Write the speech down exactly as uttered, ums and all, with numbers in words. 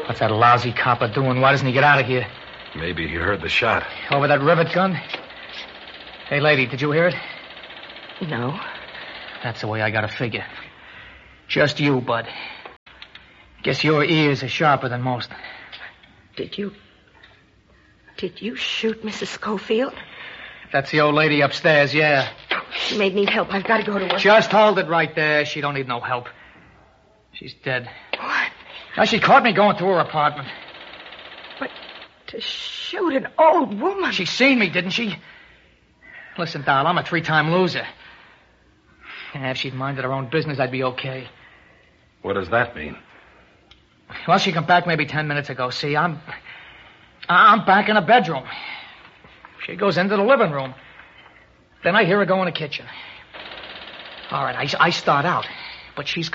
What's that lousy copper doing? Why doesn't he get out of here? Maybe he heard the shot. Over that rivet gun? Hey, lady, did you hear it? No. That's the way I gotta figure. Just you, Bud. Guess your ears are sharper than most. Did you... Did you shoot Missus Schofield? That's the old lady upstairs, yeah. She may need help. I've got to go to work. Just hold it right there. She don't need no help. She's dead. What? Now, she caught me going through her apartment. But to shoot an old woman... She seen me, didn't she? Listen, Doll, I'm a three-time loser. Yeah, if she'd minded her own business, I'd be okay. What does that mean? Well, she come back maybe ten minutes ago. See, I'm... I'm back in the bedroom. She goes into the living room. Then I hear her go in the kitchen. All right, I, I start out. But she's